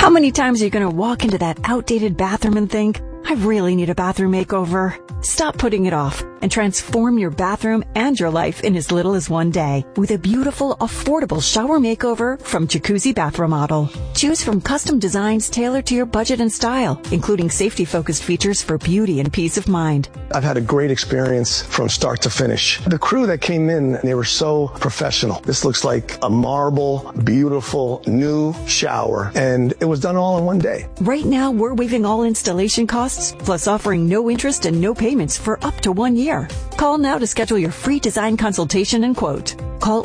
How many times are you going to walk into that outdated bathroom and think, I really need a bathroom makeover? Stop putting it off and transform your bathroom and your life in as little as one day with a beautiful, affordable shower makeover from Jacuzzi Bath Remodel. Choose from custom designs tailored to your budget and style, including safety-focused features for beauty and peace of mind. I've had a great experience from start to finish. The crew that came in, they were so professional. This looks like a marble, beautiful, new shower, and it was done all in one day. Right now, we're waiving all installation costs, plus offering no interest and no payments for up to 1 year. Call now to schedule your free design consultation and quote. Call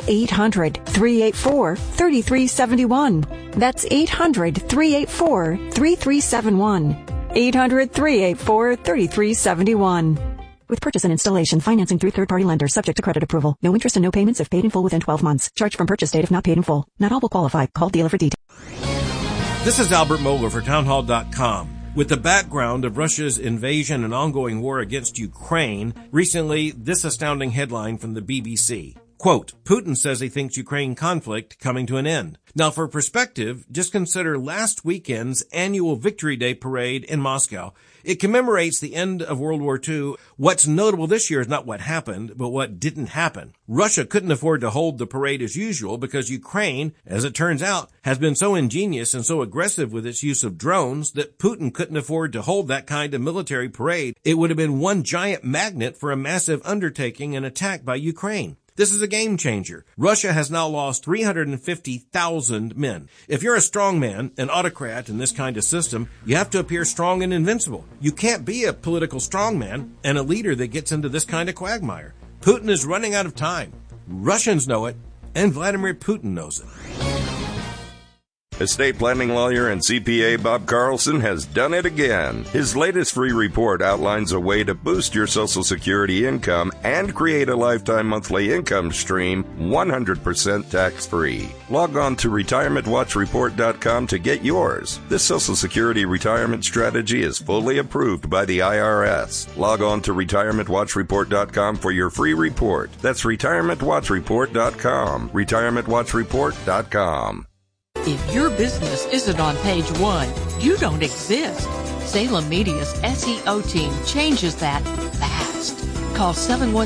800-384-3371. That's 800-384-3371. 800-384-3371. With purchase and installation, financing through third-party lenders, subject to credit approval. No interest and no payments if paid in full within 12 months. Charge from purchase date if not paid in full. Not all will qualify. Call dealer for details. This is Albert Mohler for Townhall.com. With the background of Russia's invasion and ongoing war against Ukraine, recently this astounding headline from the BBC. Quote, Putin says he thinks Ukraine conflict coming to an end. Now, for perspective, just consider last weekend's annual Victory Day parade in Moscow. It commemorates the end of World War II. What's notable this year is not what happened, but what didn't happen. Russia couldn't afford to hold the parade as usual because Ukraine, as it turns out, has been so ingenious and so aggressive with its use of drones that Putin couldn't afford to hold that kind of military parade. It would have been one giant magnet for a massive undertaking and attack by Ukraine. This is a game changer. Russia has now lost 350,000 men. If you're a strong man, an autocrat in this kind of system, you have to appear strong and invincible. You can't be a political strongman and a leader that gets into this kind of quagmire. Putin is running out of time. Russians know it, and Vladimir Putin knows it. Estate planning lawyer and CPA Bob Carlson has done it again. His latest free report outlines a way to boost your Social Security income and create a lifetime monthly income stream 100% tax-free. Log on to retirementwatchreport.com to get yours. This Social Security retirement strategy is fully approved by the IRS. Log on to retirementwatchreport.com for your free report. That's retirementwatchreport.com. retirementwatchreport.com. If your business isn't on page one, you don't exist. Salem Media's SEO team changes that fast. Call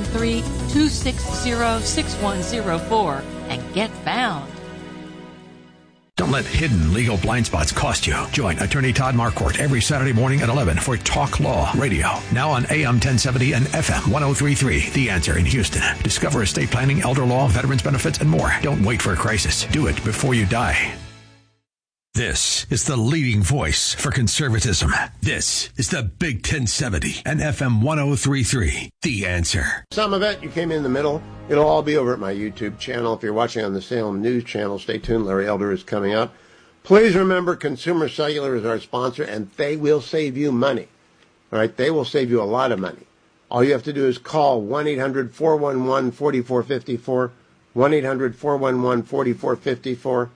713-260-6104 and get found. Don't let hidden legal blind spots cost you. Join attorney Todd Marquardt every Saturday morning at 11 for Talk Law Radio. Now on AM 1070 and FM 1033. The Answer in Houston. Discover estate planning, elder law, veterans benefits, and more. Don't wait for a crisis. Do it before you die. This is the leading voice for conservatism. This is the Big 1070 and FM 1033. The Answer. Some of it, you came in the middle. It'll all be over at my YouTube channel. If you're watching on the Salem News channel, stay tuned. Larry Elder is coming out. Please remember, Consumer Cellular is our sponsor, and they will save you money. All right? They will save you a lot of money. All you have to do is call 1-800-411-4454, 1-800-411-4454,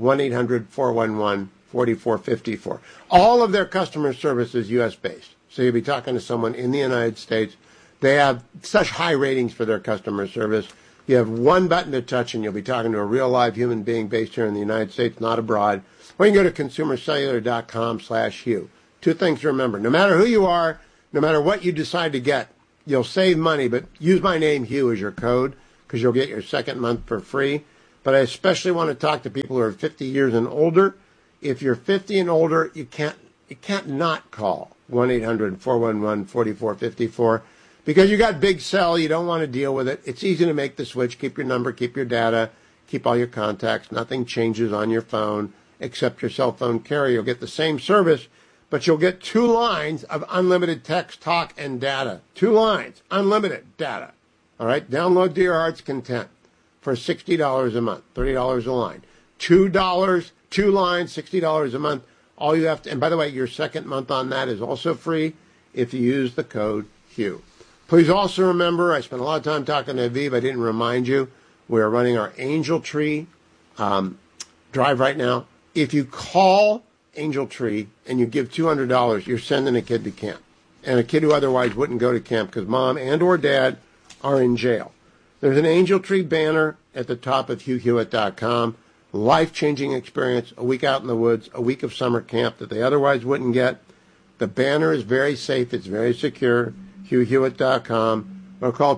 1-800-411-4454. All of their customer service is U.S.-based. So you'll be talking to someone in the United States. They have such high ratings for their customer service. You have one button to touch, and you'll be talking to a real live human being based here in the United States, not abroad. Or you can go to consumercellular.com/Hugh. Two things to remember. No matter who you are, no matter what you decide to get, you'll save money, but use my name, Hugh, as your code, because you'll get your second month for free. But I especially want to talk to people who are 50 years and older. If you're 50 and older, you can't not call 1-800-411-4454 because you got big cell. You don't want to deal with it. It's easy to make the switch. Keep your number, keep your data, keep all your contacts. Nothing changes on your phone except your cell phone carrier. You'll get the same service, but you'll get 2 lines of unlimited text, talk, and data. 2 lines, unlimited data. All right? Download to your heart's content. For $60 a month, $30 a line. $2, 2 lines, $60 a month. All you have to, and by the way, your second month on that is also free if you use the code Hugh. Please also remember, I spent a lot of time talking to Aviv. I didn't remind you, we are running our Angel Tree drive right now. If you call Angel Tree and you give $200, you're sending a kid to camp. And a kid who otherwise wouldn't go to camp because mom and or dad are in jail. There's an Angel Tree banner at the top of HughHewitt.com. life-changing experience, a week out in the woods, a week of summer camp that they otherwise wouldn't get. The banner is very safe. It's very secure. HughHewitt.com. Or call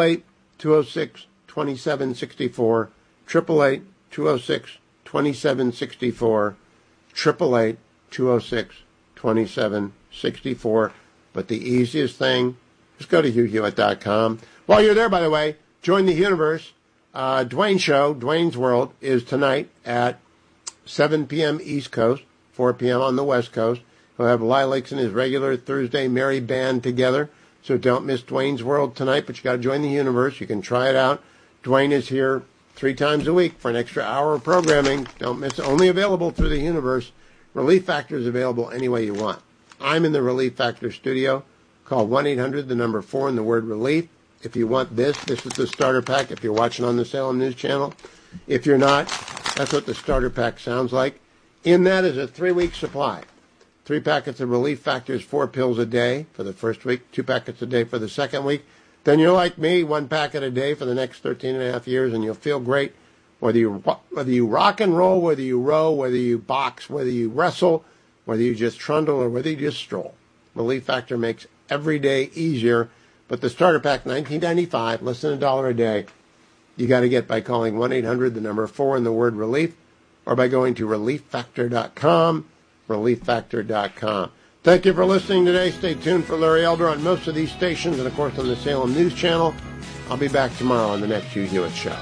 888-206-2764. 888-206-2764. 888-206-2764. But the easiest thing, just go to HughHewitt.com. While you're there, by the way, join the universe. Dwayne's show, Dwayne's World, is tonight at 7 p.m. East Coast, 4 p.m. on the West Coast. He'll have Lilacs and his regular Thursday Merry Band together. So don't miss Dwayne's World tonight, but you got to join the universe. You can try it out. Dwayne is here 3 times a week for an extra hour of programming. Don't miss it. Only available through the universe. Relief Factor is available any way you want. I'm in the Relief Factor studio. Call 1-800, the number 4, and the word relief. If you want this is the starter pack if you're watching on the Salem News Channel. If you're not, that's what the starter pack sounds like. In that is a 3-week supply. 3 packets of Relief Factors, 4 pills a day for the first week, 2 packets a day for the second week. Then you're like me, 1 packet a day for the next 13 and a half years, and you'll feel great. Whether you rock and roll, whether you row, whether you box, whether you wrestle, whether you just trundle, or whether you just stroll. Relief Factor makes every day easier. But the starter pack, $19.95, less than $1 a day, you got to get by calling 1-800, the number 4, and the word relief, or by going to relieffactor.com, relieffactor.com. Thank you for listening today. Stay tuned for Larry Elder on most of these stations and, of course, on the Salem News Channel. I'll be back tomorrow on the next Hugh Hewitt Show.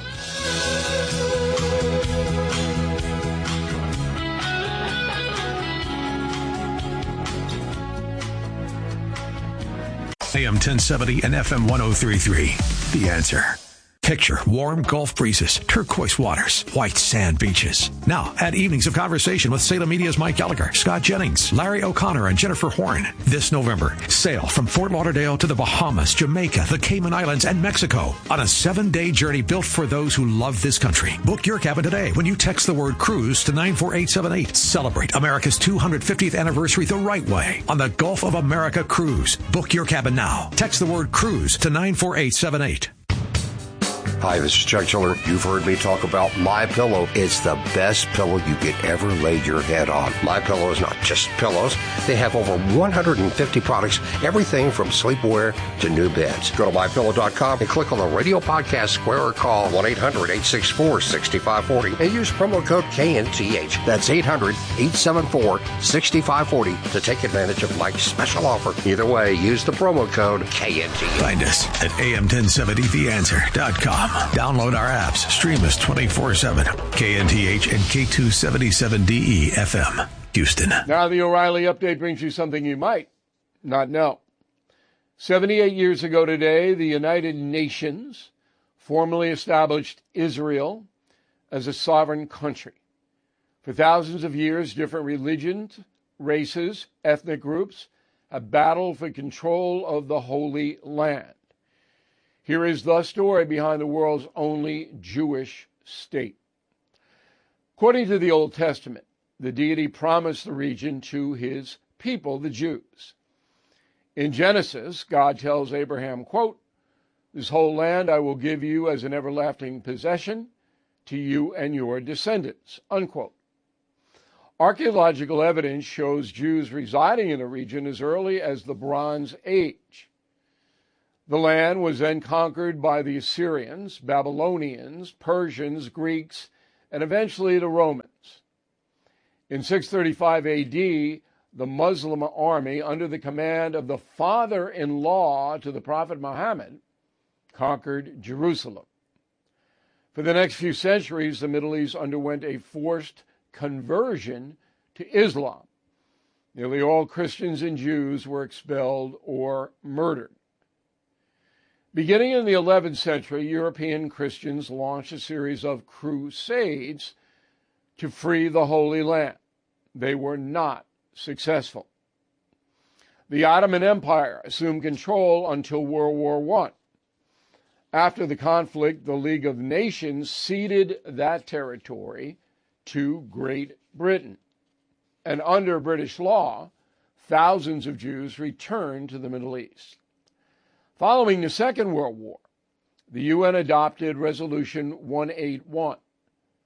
AM 1070 and FM 103.3. The Answer. Picture warm Gulf breezes, turquoise waters, white sand beaches. Now, add evenings of conversation with Salem Media's Mike Gallagher, Scott Jennings, Larry O'Connor, and Jennifer Horn. This November, sail from Fort Lauderdale to the Bahamas, Jamaica, the Cayman Islands, and Mexico on a 7-day journey built for those who love this country. Book your cabin today when you text the word cruise to 94878. Celebrate America's 250th anniversary the right way on the Gulf of America Cruise. Book your cabin now. Text the word cruise to 94878. Hi, this is Chuck Chiller. You've heard me talk about MyPillow. It's the best pillow you could ever lay your head on. MyPillow is not just pillows. They have over 150 products, everything from sleepwear to new beds. Go to MyPillow.com and click on the radio podcast square or call 1-800-864-6540 and use promo code KNTH. That's 800-874-6540 to take advantage of Mike's special offer. Either way, use the promo code KNTH. Find us at am1070theanswer.com. Download our apps. Stream us 24/7. KNTH and K277DE FM, Houston. Now the O'Reilly Update brings you something you might not know. 78 years ago today, the United Nations formally established Israel as a sovereign country. For thousands of years, different religions, races, ethnic groups have battled for control of the Holy Land. Here is the story behind the world's only Jewish state. According to the Old Testament, the deity promised the region to his people, the Jews. In Genesis, God tells Abraham, quote, "This whole land I will give you as an everlasting possession to you and your descendants," unquote. Archaeological evidence shows Jews residing in the region as early as the Bronze Age. The land was then conquered by the Assyrians, Babylonians, Persians, Greeks, and eventually the Romans. In 635 AD, the Muslim army, under the command of the father-in-law to the Prophet Muhammad, conquered Jerusalem. For the next few centuries, the Middle East underwent a forced conversion to Islam. Nearly all Christians and Jews were expelled or murdered. Beginning in the 11th century, European Christians launched a series of crusades to free the Holy Land. They were not successful. The Ottoman Empire assumed control until World War I. After the conflict, the League of Nations ceded that territory to Great Britain. And under British law, thousands of Jews returned to the Middle East. Following the Second World War, the UN adopted Resolution 181.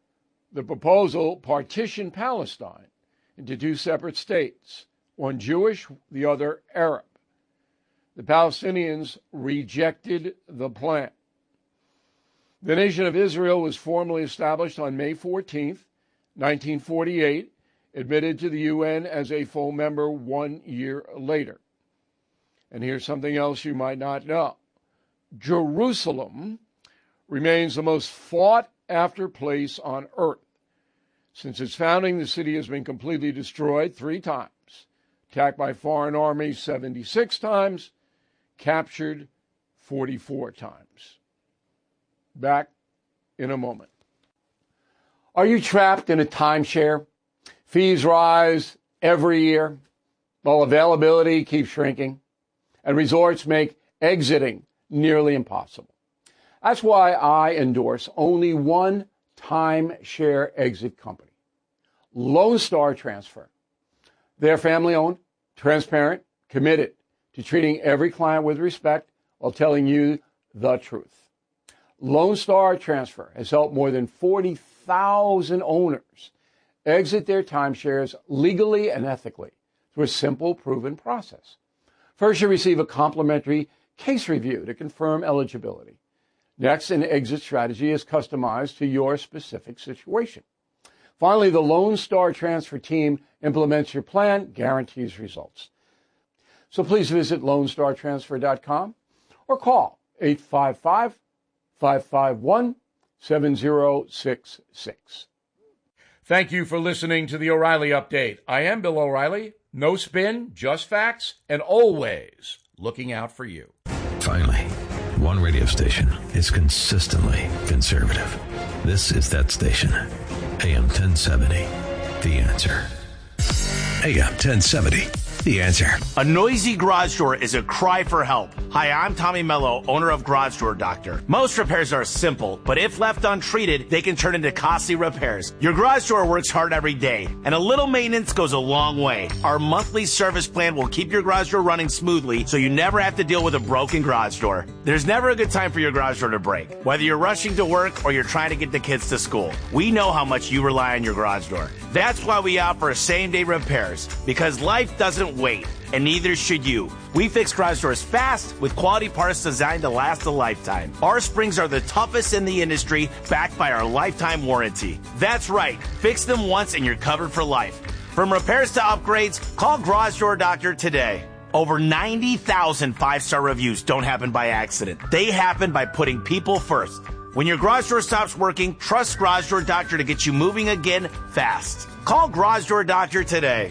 The proposal partitioned Palestine into two separate states, one Jewish, the other Arab. The Palestinians rejected the plan. The nation of Israel was formally established on May 14th, 1948, admitted to the UN as a full member 1 year later. And here's something else you might not know. Jerusalem remains the most fought-after place on earth. Since its founding, the city has been completely destroyed 3 times, attacked by foreign armies 76 times, captured 44 times. Back in a moment. Are you trapped in a timeshare? Fees rise every year, while availability keeps shrinking, and resorts make exiting nearly impossible. That's why I endorse only one timeshare exit company, Lone Star Transfer. They're family-owned, transparent, committed to treating every client with respect while telling you the truth. Lone Star Transfer has helped more than 40,000 owners exit their timeshares legally and ethically through a simple, proven process. First, you receive a complimentary case review to confirm eligibility. Next, an exit strategy is customized to your specific situation. Finally, the Lone Star Transfer team implements your plan, guarantees results. So please visit LoneStarTransfer.com or call 855-551-7066. Thank you for listening to the O'Reilly Update. I am Bill O'Reilly. No spin, just facts, and always looking out for you. Finally, one radio station is consistently conservative. This is that station. AM 1070, The Answer. AM 1070, The Answer. A noisy garage door is a cry for help. Hi, I'm Tommy Mello, owner of Garage Door Doctor. Most repairs are simple, but if left untreated, they can turn into costly repairs. Your garage door works hard every day, and a little maintenance goes a long way. Our monthly service plan will keep your garage door running smoothly, so you never have to deal with a broken garage door. There's never a good time for your garage door to break. Whether you're rushing to work or you're trying to get the kids to school, we know how much you rely on your garage door. That's why we offer same-day repairs, because life doesn't wait, and neither should you. We fix garage doors fast with quality parts designed to last a lifetime. Our springs are the toughest in the industry, backed by our lifetime warranty. That's right, fix them once and you're covered for life. From repairs to upgrades, call Garage Door Doctor today. Over 90,000 five-star reviews don't happen by accident. They happen by putting people first. When your garage door stops working, trust Garage Door Doctor to get you moving again fast. Call Garage Door Doctor today.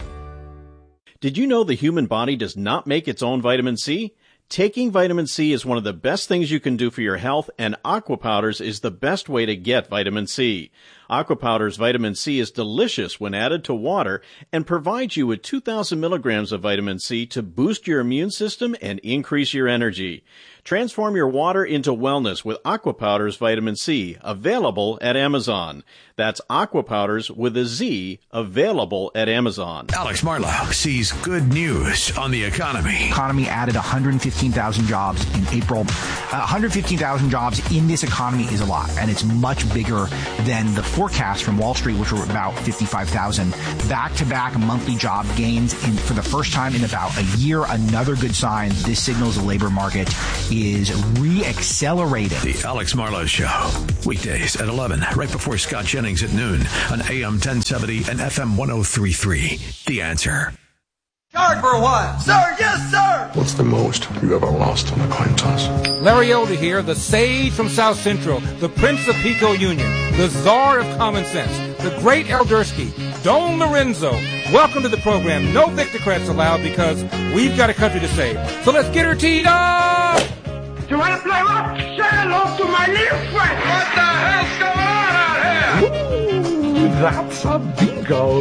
Did you know the human body does not make its own vitamin C? Taking vitamin C is one of the best things you can do for your health, and Aqua Powders is the best way to get vitamin C. Aqua Powders vitamin C is delicious when added to water and provides you with 2,000 milligrams of vitamin C to boost your immune system and increase your energy. Transform your water into wellness with Aqua Powders Vitamin C, available at Amazon. That's Aqua Powders with a Z, available at Amazon. Alex Marlowe sees good news on the economy. Economy added 115,000 jobs in April. 115,000 jobs in this economy is a lot, and it's much bigger than the forecast from Wall Street, which were about 55,000. Back-to-back monthly job gains for the first time in about a year. Another good sign. This signals the labor market is re-accelerating. The Alex Marlowe Show. Weekdays at 11, right before Scott Jennings at noon on AM 1070 and FM 103.3. The Answer. Charge for a while. Sir, yes, sir. What's the most you ever lost on a coin toss? Larry Elder here, the sage from South Central, the Prince of Pico Union, the czar of common sense, the great Eldersky, Don Lorenzo. Welcome to the program. No Victocrats allowed because we've got a country to save. So let's get her teed up. You want to play what? Say hello to my little friend. What the hell's going on out here? Ooh, that's a bingo.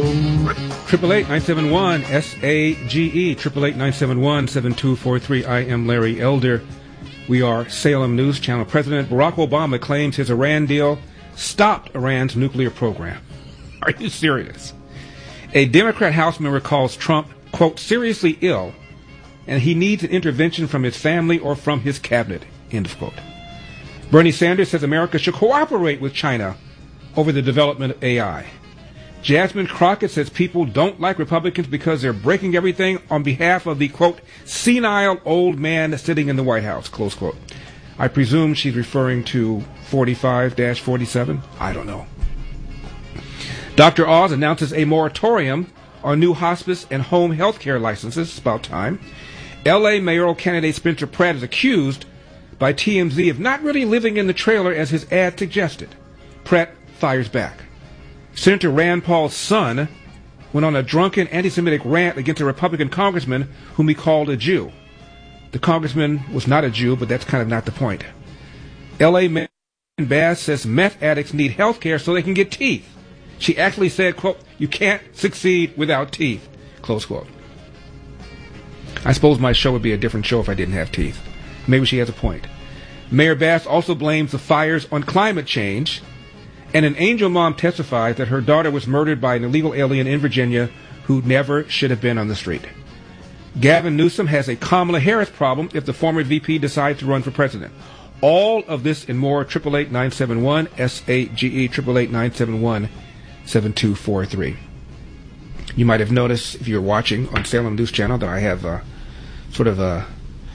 888-971-SAGE, 888-971-7243. I am Larry Elder. We are Salem News Channel. President Barack Obama claims his Iran deal stopped Iran's nuclear program. Are you serious? A Democrat House member calls Trump, quote, seriously ill, and he needs an intervention from his family or from his cabinet, end of quote. Bernie Sanders says America should cooperate with China over the development of AI. Jasmine Crockett says people don't like Republicans because they're breaking everything on behalf of the, quote, senile old man sitting in the White House, close quote. I presume she's referring to 45-47? I don't know. Dr. Oz announces a moratorium on new hospice and home health care licenses. It's about time. L.A. mayoral candidate Spencer Pratt is accused by TMZ of not really living in the trailer as his ad suggested. Pratt fires back. Senator Rand Paul's son went on a drunken anti-Semitic rant against a Republican congressman whom he called a Jew. The congressman was not a Jew, but that's kind of not the point. L.A. Mayor Bass says meth addicts need health care so they can get teeth. She actually said, quote, you can't succeed without teeth, close quote. I suppose my show would be a different show if I didn't have teeth. Maybe she has a point. Mayor Bass also blames the fires on climate change. And an angel mom testifies that her daughter was murdered by an illegal alien in Virginia who never should have been on the street. Gavin Newsom has a Kamala Harris problem if the former VP decides to run for president. All of this and more, 888-971, SAGE, 888-971-7243. You might have noticed, if you're watching on Salem News Channel, that I have sort of a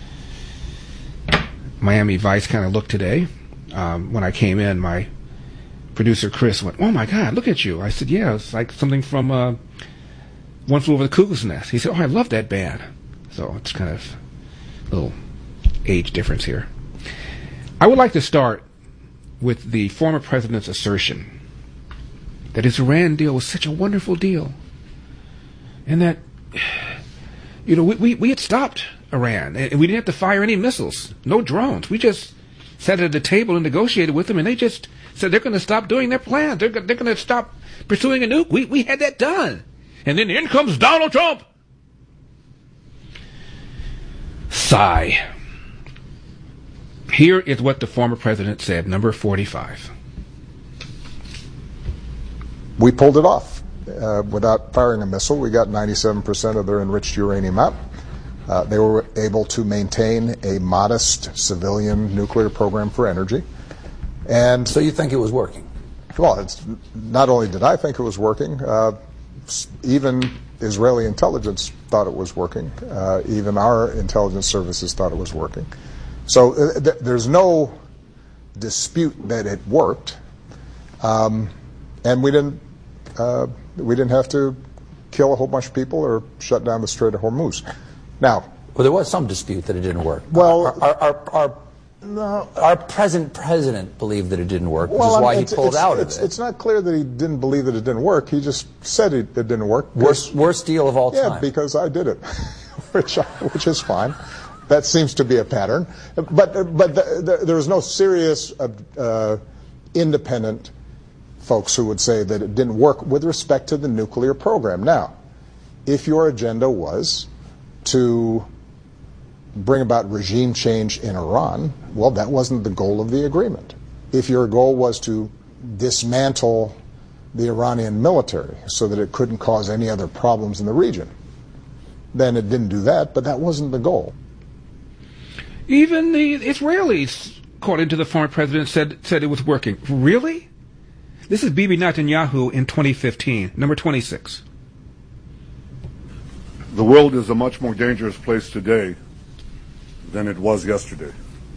Miami Vice kind of look today. When I came in, my producer Chris went, oh my God, look at you. I said, yeah, it's like something from One Flew Over the Cuckoo's Nest. He said, oh, I love that band. So it's kind of a little age difference here. I would like to start with the former president's assertion that his Iran deal was such a wonderful deal. And that, you know, we had stopped Iran, and we didn't have to fire any missiles, no drones. We just sat at the table and negotiated with them, and they just said they're going to stop doing their plans. They're going to stop pursuing a nuke. We had that done. And then in comes Donald Trump. Sigh. Here is what the former president said, number 45. We pulled it off without firing a missile. We got 97% of their enriched uranium out. They were able to maintain a modest civilian nuclear program for energy. And so you think it was working? Well, it's, not only did I think it was working, even Israeli intelligence thought it was working. Even our intelligence services thought it was working. So there's no dispute that it worked, and we didn't have to kill a whole bunch of people or shut down the Strait of Hormuz. Now, well, there was some dispute that it didn't work. Well, our present president believed that it didn't work, which is why he pulled out of it. It's not clear that he didn't believe that it didn't work. He just said it didn't work. Worst deal of all time. Yeah, because I did it, which is fine. That seems to be a pattern. But there was no serious independent folks who would say that it didn't work with respect to the nuclear program. Now, if your agenda was to bring about regime change in Iran, well, that wasn't the goal of the agreement. If your goal was to dismantle the Iranian military so that it couldn't cause any other problems in the region, then it didn't do that, but that wasn't the goal. Even the Israelis, according to the former president, said it was working. Really? This is Bibi Netanyahu in 2015, number 26. The world is a much more dangerous place today than it was yesterday.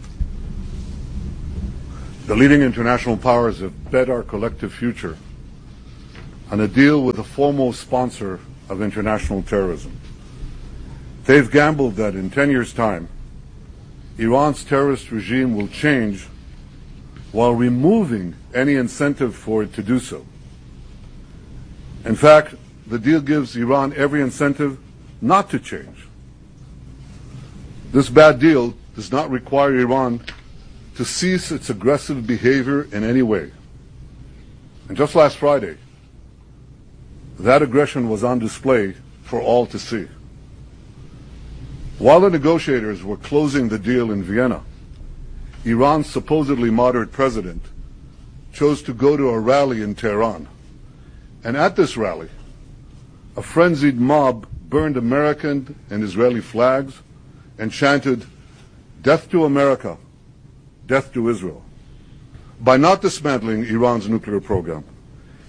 The leading international powers have bet our collective future on a deal with the foremost sponsor of international terrorism. They've gambled that in 10 years' time, Iran's terrorist regime will change while removing any incentive for it to do so. In fact, the deal gives Iran every incentive not to change. This bad deal does not require Iran to cease its aggressive behavior in any way. And just last Friday, that aggression was on display for all to see. While the negotiators were closing the deal in Vienna, Iran's supposedly moderate president chose to go to a rally in Tehran. And at this rally, a frenzied mob burned American and Israeli flags and chanted, "Death to America, death to Israel." By not dismantling Iran's nuclear program,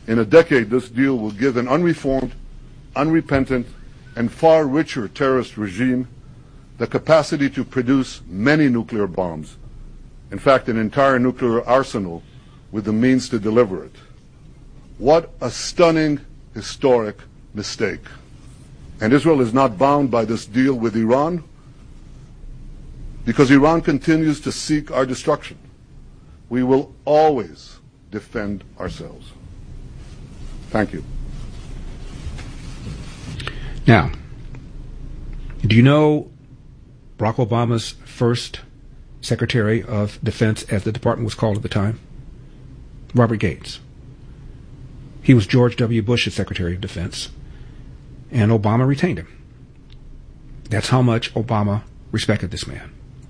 In a decade, this deal will give an unreformed, unrepentant, and far richer terrorist regime the capacity to produce many nuclear bombs. In fact, an entire nuclear arsenal with the means to deliver it. What a stunning, historic mistake. And Israel is not bound by this deal with Iran because Iran continues to seek our destruction. We will always defend ourselves. Thank you. Now, do you know Barack Obama's first Secretary of Defense, as the department was called at the time? Robert Gates. He was George W. Bush's Secretary of Defense, and Obama retained him. That's how much Obama respected this man.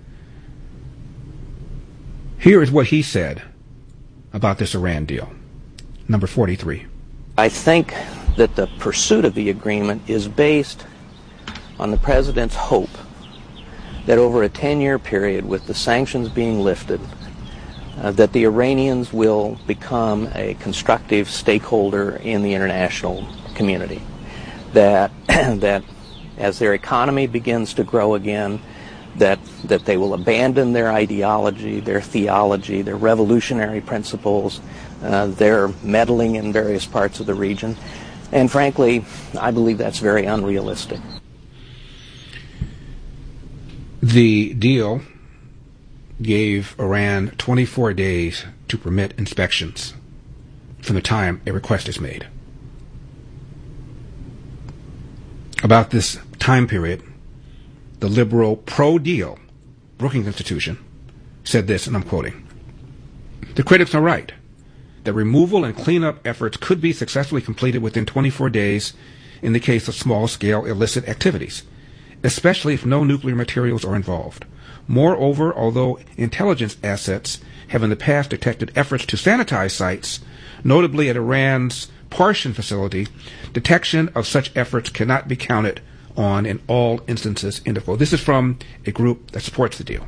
Here is what he said about this Iran deal. Number 43. I think that the pursuit of the agreement is based on the President's hope that over a 10-year period, with the sanctions being lifted, that the Iranians will become a constructive stakeholder in the international community. That as their economy begins to grow again, that they will abandon their ideology, their theology, their revolutionary principles, their meddling in various parts of the region. And frankly, I believe that's very unrealistic. The deal gave Iran 24 days to permit inspections from the time a request is made. About this time period, the liberal pro-deal Brookings Institution said this, and I'm quoting, "The critics are right. The removal and cleanup efforts could be successfully completed within 24 days in the case of small-scale illicit activities, especially if no nuclear materials are involved. Moreover, although intelligence assets have in the past detected efforts to sanitize sites, notably at Iran's Parshan facility, detection of such efforts cannot be counted on in all instances." End of quote. This is from a group that supports the deal.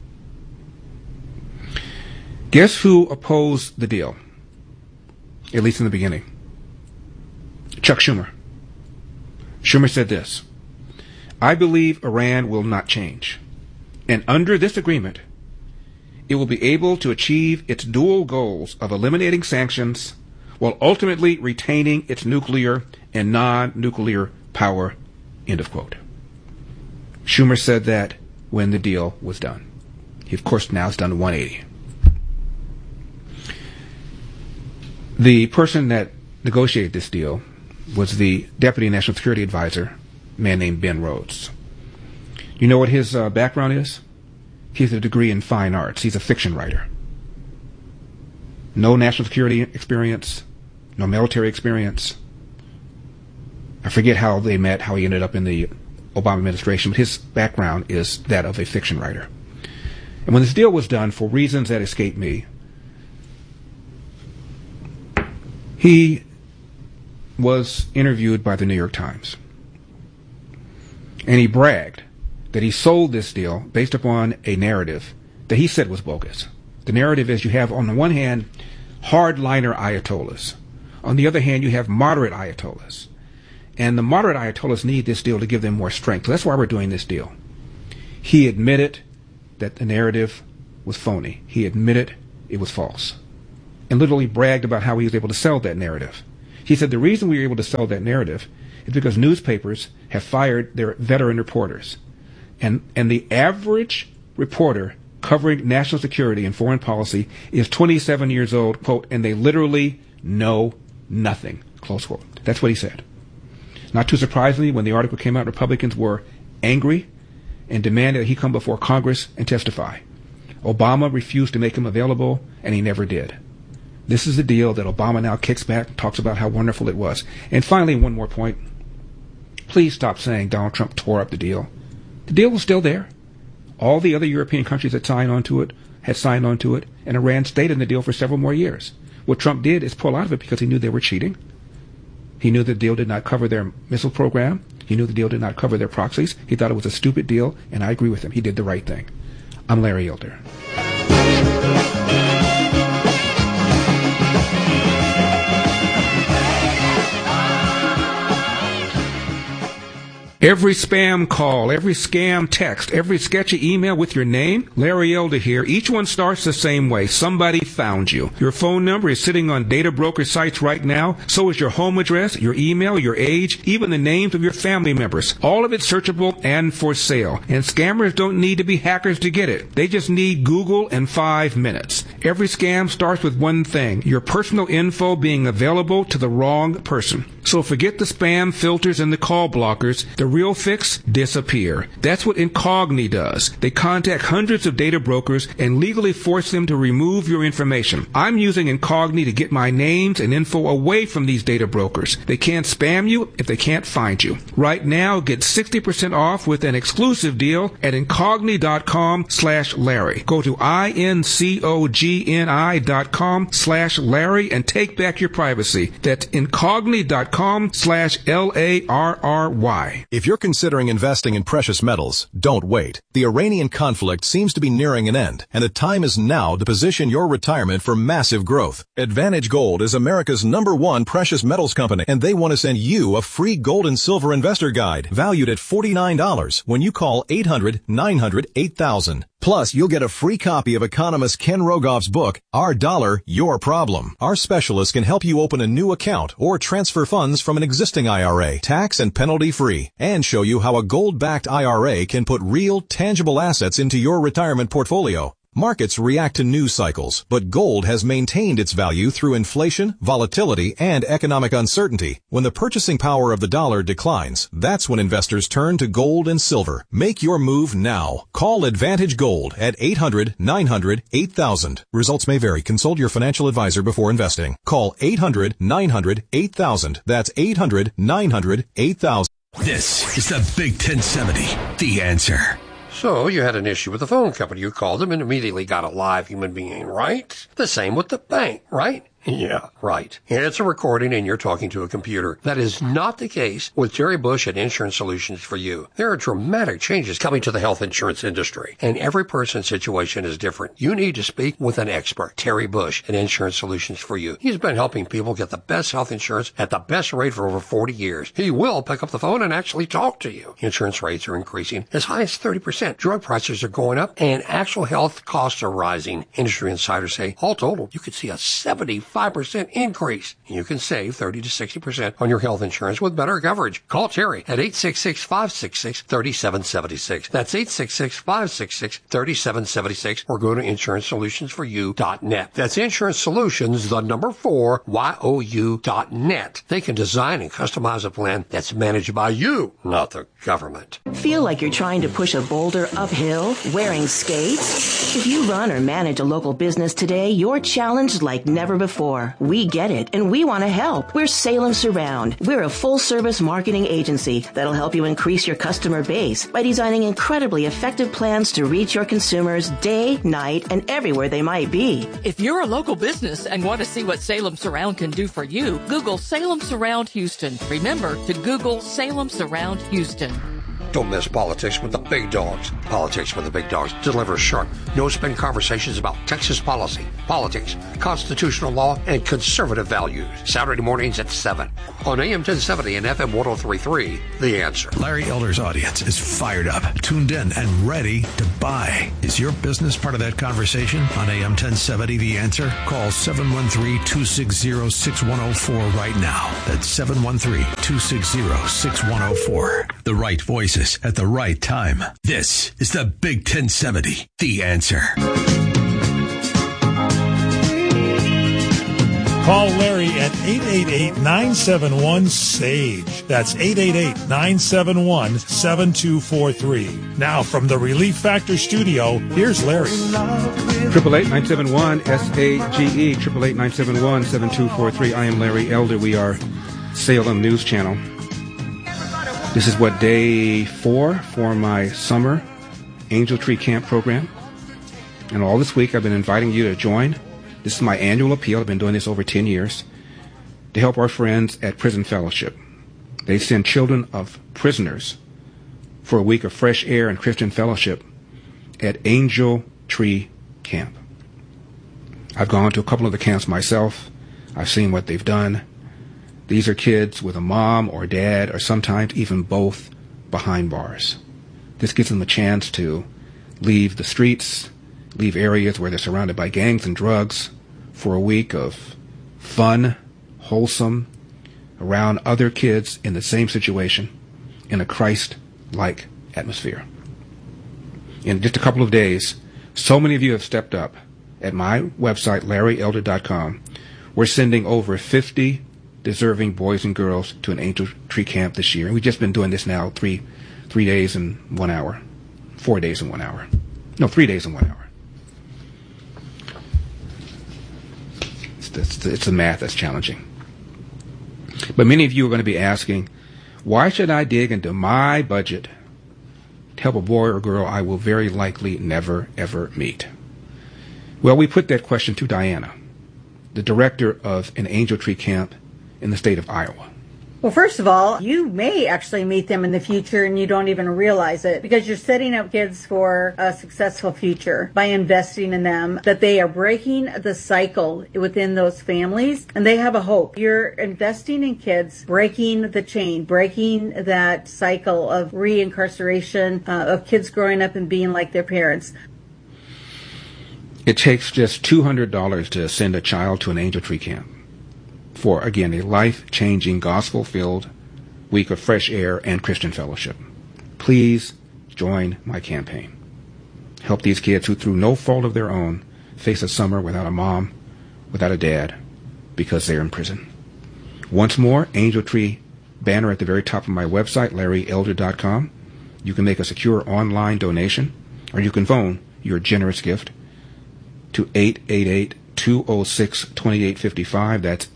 Guess who opposed the deal, at least in the beginning? Chuck Schumer. Schumer said this: "I believe Iran will not change. And under this agreement, it will be able to achieve its dual goals of eliminating sanctions while ultimately retaining its nuclear and non-nuclear power." End of quote. Schumer said that when the deal was done. He, of course, now has done 180. The person that negotiated this deal was the Deputy National Security Advisor, a man named Ben Rhodes. You know what his background is? He has a degree in fine arts. He's a fiction writer. No national security experience, no military experience. I forget how they met, how he ended up in the Obama administration, but his background is that of a fiction writer. And when this deal was done, for reasons that escape me, he was interviewed by the New York Times. And he bragged that he sold this deal based upon a narrative that he said was bogus. The narrative is you have, on the one hand, hardliner Ayatollahs. On the other hand, you have moderate Ayatollahs. And the moderate Ayatollahs need this deal to give them more strength. So that's why we're doing this deal. He admitted that the narrative was phony. He admitted it was false. And literally bragged about how he was able to sell that narrative. He said the reason we were able to sell that narrative is because newspapers have fired their veteran reporters. And the average reporter covering national security and foreign policy is 27 years old, quote, and they literally know nothing, close quote. That's what he said. Not too surprisingly, when the article came out, Republicans were angry and demanded that he come before Congress and testify. Obama refused to make him available, and he never did. This is the deal that Obama now kicks back and talks about how wonderful it was. And finally, one more point. Please stop saying Donald Trump tore up the deal. The deal was still there. All the other European countries that signed on to it had signed on to it, and Iran stayed in the deal for several more years. What Trump did is pull out of it because he knew they were cheating. He knew the deal did not cover their missile program. He knew the deal did not cover their proxies. He thought it was a stupid deal, and I agree with him. He did the right thing. I'm Larry Elder. Every spam call, every scam text, every sketchy email with your name, Larry Elder here, each one starts the same way. Somebody found you. Your phone number is sitting on data broker sites right now. So is your home address, your email, your age, even the names of your family members. All of it searchable and for sale. And scammers don't need to be hackers to get it. They just need Google and 5 minutes. Every scam starts with one thing, your personal info being available to the wrong person. So forget the spam filters and the call blockers. The real fix? Disappear. That's what Incogni does. They contact hundreds of data brokers and legally force them to remove your information. I'm using Incogni to get my names and info away from these data brokers. They can't spam you if they can't find you. Right now, get 60% off with an exclusive deal at Incogni.com/Larry. Go to INCOGNI.com/Larry and take back your privacy. That's Incogni.com/LARRY. If you're considering investing in precious metals, don't wait. The Iranian conflict seems to be nearing an end, and the time is now to position your retirement for massive growth. Advantage Gold is America's #1 precious metals company, and they want to send you a free gold and silver investor guide valued at $49 when you call 800-900-8000. Plus, you'll get a free copy of economist Ken Rogoff's book, Our Dollar, Your Problem. Our specialists can help you open a new account or transfer funds from an existing IRA, tax and penalty free, and show you how a gold-backed IRA can put real, tangible assets into your retirement portfolio. Markets react to news cycles, but gold has maintained its value through inflation, volatility, and economic uncertainty. When the purchasing power of the dollar declines, that's when investors turn to gold and silver. Make your move now. Call Advantage Gold at 800-900-8000. Results may vary. Consult your financial advisor before investing. Call 800-900-8000. That's 800-900-8000. This is the Big 1070, The Answer. So you had an issue with the phone company. You called them and immediately got a live human being, right? The same with the bank, right? Yeah, right. And it's a recording and you're talking to a computer. That is not the case with Terry Bush at Insurance Solutions for You. There are dramatic changes coming to the health insurance industry, and every person's situation is different. You need to speak with an expert, Terry Bush at Insurance Solutions for You. He's been helping people get the best health insurance at the best rate for over 40 years. He will pick up the phone and actually talk to you. Insurance rates are increasing as high as 30%. Drug prices are going up, and actual health costs are rising. Industry insiders say, all total, you could see a 75% increase. You can save 30 to 60% on your health insurance with better coverage. Call Terry at 866-566-3776. That's 866-566-3776, or go to InsuranceSolutionsForYou.net. That's Insurance Solutions, the number 4, YOU.net. They can design and customize a plan that's managed by you, not the government. Feel like you're trying to push a boulder uphill wearing skates? If you run or manage a local business today, you're challenged like never before. We get it, and we want to help. We're Salem Surround. We're a full-service marketing agency that'll help you increase your customer base by designing incredibly effective plans to reach your consumers day, night, and everywhere they might be. If you're a local business and want to see what Salem Surround can do for you, Google Salem Surround Houston. Remember to Google Salem Surround Houston. Don't miss Politics with the Big Dogs. Politics with the Big Dogs delivers sharp, no-spin conversations about Texas policy, politics, constitutional law, and conservative values. Saturday mornings at 7 on AM 1070 and FM 103.3, The Answer. Larry Elder's audience is fired up, tuned in, and ready to buy. Is your business part of that conversation on AM 1070, The Answer? Call 713-260-6104 right now. That's 713-260-6104. The right voices at the right time. This is the Big 1070, The Answer. Call Larry at 888-971-SAGE. That's 888-971-7243. Now from the Relief Factor studio, here's Larry. 888-971-SAGE, 888-971-7243. I am Larry Elder. We are Salem News Channel. This is day 4 for my summer Angel Tree Camp program. And all this week I've been inviting you to join. This is my annual appeal. I've been doing this over 10 years to help our friends at Prison Fellowship. They send children of prisoners for a week of fresh air and Christian fellowship at Angel Tree Camp. I've gone to a couple of the camps myself. I've seen what they've done. These are kids with a mom or dad or sometimes even both behind bars. This gives them a chance to leave the streets, leave areas where they're surrounded by gangs and drugs for a week of fun, wholesome, around other kids in the same situation in a Christ-like atmosphere. In just a couple of days, so many of you have stepped up. At my website, LarryElder.com, we're sending over 50 deserving boys and girls to an Angel Tree Camp this year. And we've just been doing this now 3 days and 1 hour. 4 days and 1 hour. No, 3 days and 1 hour. It's the math that's challenging. But many of you are going to be asking, why should I dig into my budget to help a boy or girl I will very likely never, ever meet? Well, we put that question to Diana, the director of an Angel Tree Camp in the state of Iowa. Well, first of all, you may actually meet them in the future and you don't even realize it, because you're setting up kids for a successful future by investing in them, that they are breaking the cycle within those families and they have a hope. You're investing in kids, breaking the chain, breaking that cycle of reincarceration, of kids growing up and being like their parents. It takes just $200 to send a child to an Angel Tree Camp for, again, a life-changing, gospel-filled week of fresh air and Christian fellowship. Please join my campaign. Help these kids who, through no fault of their own, face a summer without a mom, without a dad, because they're in prison. Once more, Angel Tree banner at the very top of my website, LarryElder.com. You can make a secure online donation, or you can phone your generous gift to 888-206-2855. That's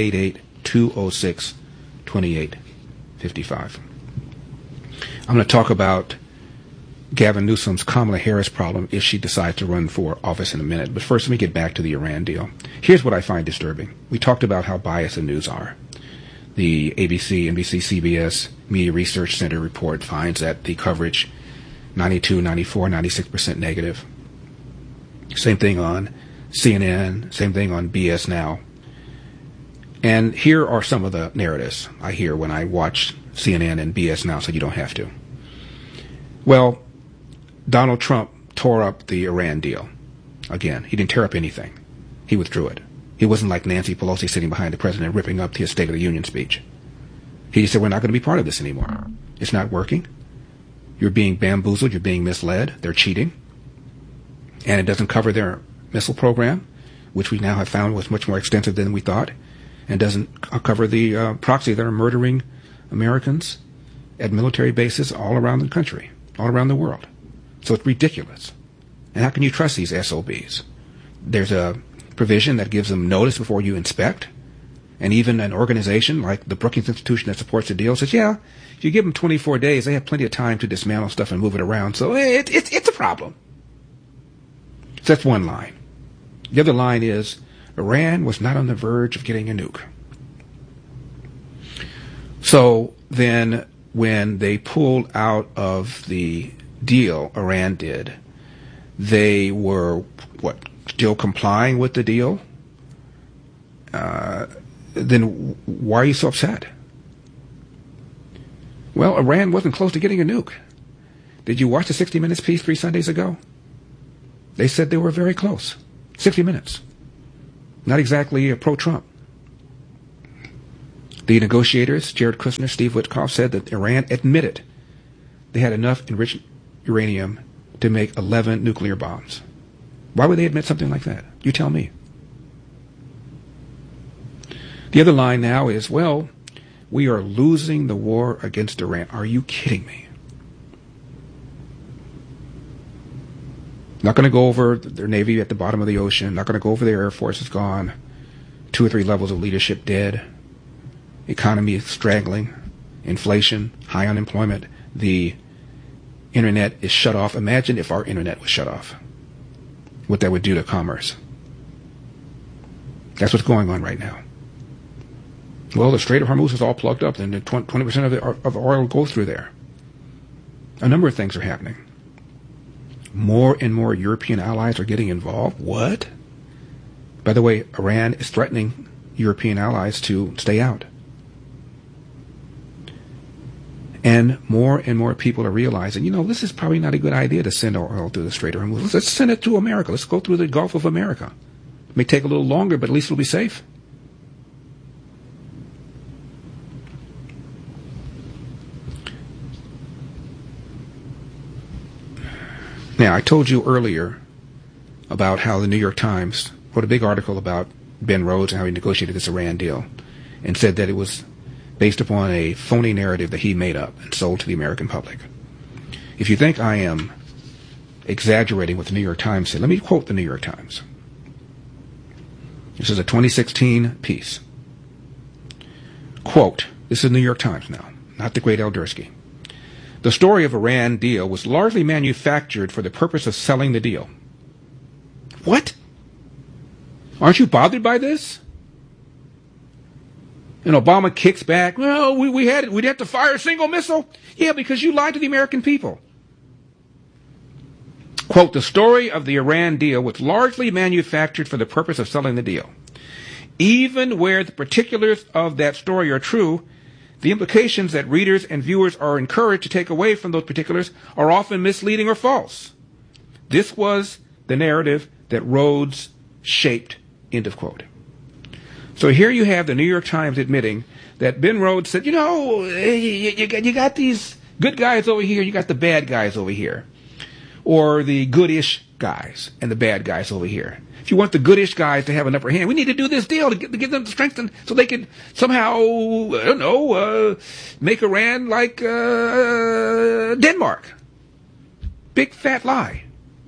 888-206-2855. I'm going to talk about Gavin Newsom's Kamala Harris problem if she decides to run for office in a minute. But first, let me get back to the Iran deal. Here's what I find disturbing. We talked about how biased the news are. The ABC, NBC, CBS Media Research Center report finds that the coverage 92, 94, 96% negative. Same thing on CNN, same thing on BS Now. And here are some of the narratives I hear when I watch CNN and BS Now, so you don't have to. Well, Donald Trump tore up the Iran deal. Again, he didn't tear up anything. He withdrew it. He wasn't like Nancy Pelosi sitting behind the president ripping up his State of the Union speech. He just said, we're not going to be part of this anymore. It's not working. You're being bamboozled. You're being misled. They're cheating. And it doesn't cover their missile program, which we now have found was much more extensive than we thought, and doesn't cover the proxy that are murdering Americans at military bases all around the country, all around the world. So it's ridiculous. And how can you trust these SOBs? There's a provision that gives them notice before you inspect, and even an organization like the Brookings Institution that supports the deal says, yeah, if you give them 24 days, they have plenty of time to dismantle stuff and move it around. So it's a problem. So that's one line. The other line is Iran was not on the verge of getting a nuke. So then when they pulled out of the deal, Iran did, they were, still complying with the deal? Then why are you so upset? Well, Iran wasn't close to getting a nuke. Did you watch the 60 Minutes piece 3 Sundays ago? They said they were very close. 60 Minutes. Not exactly pro-Trump. The negotiators, Jared Kushner, Steve Witkoff, said that Iran admitted they had enough enriched uranium to make 11 nuclear bombs. Why would they admit something like that? You tell me. The other line now is, well, we are losing the war against Iran. Are you kidding me? Not going to go over their Navy at the bottom of the ocean. Not going to go over their Air Force is gone. 2 or 3 levels of leadership dead. Economy is straggling. Inflation, high unemployment. The internet is shut off. Imagine if our internet was shut off. What that would do to commerce. That's what's going on right now. Well, the Strait of Hormuz is all plugged up, and 20% of the oil will go through there. A number of things are happening. More and more European allies are getting involved. What? By the way, Iran is threatening European allies to stay out. And more people are realizing, this is probably not a good idea to send our oil through the Strait of Hormuz. Let's send it to America. Let's go through the Gulf of America. It may take a little longer, but at least it'll be safe. Now, I told you earlier about how the New York Times wrote a big article about Ben Rhodes and how he negotiated this Iran deal and said that it was based upon a phony narrative that he made up and sold to the American public. If you think I am exaggerating what the New York Times said, let me quote the New York Times. This is a 2016 piece. Quote, this is the New York Times now, not the great Eldersky. The story of Iran deal was largely manufactured for the purpose of selling the deal. What? Aren't you bothered by this? And Obama kicks back. Well, we'd have to fire a single missile. Yeah, because you lied to the American people. Quote, the story of the Iran deal was largely manufactured for the purpose of selling the deal. Even where the particulars of that story are true, the implications that readers and viewers are encouraged to take away from those particulars are often misleading or false. This was the narrative that Rhodes shaped, end of quote. So here you have the New York Times admitting that Ben Rhodes said, you got these good guys over here, you got the bad guys over here. Or the goodish guys and the bad guys over here. If you want the goodish guys to have an upper hand, we need to do this deal to give them the strength so they can somehow, make Iran like Denmark. Big fat lie.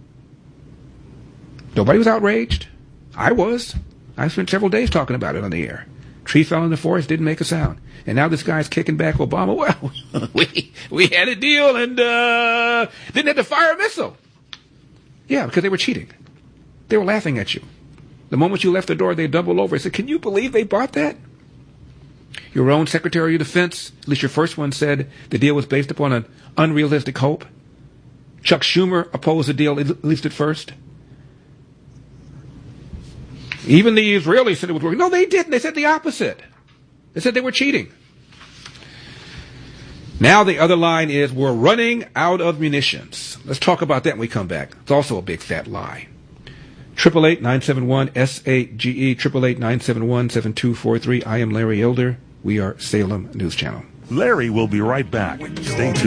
Nobody was outraged. I was. I spent several days talking about it on the air. Tree fell in the forest, didn't make a sound. And now this guy's kicking back Obama. Well, we had a deal and didn't have to fire a missile. Yeah, because they were cheating. They were laughing at you. The moment you left the door, they doubled over and said, can you believe they bought that? Your own Secretary of Defense, at least your first one, said the deal was based upon an unrealistic hope. Chuck Schumer opposed the deal, at least at first. Even the Israelis said it was working. No, they didn't. They said the opposite. They said they were cheating. Now the other line is we're running out of munitions. Let's talk about that when we come back. It's also a big fat lie. 888-971-SAGE, 888-971-7243. I am Larry Elder. We are Salem News Channel. Larry will be right back. Stay tuned.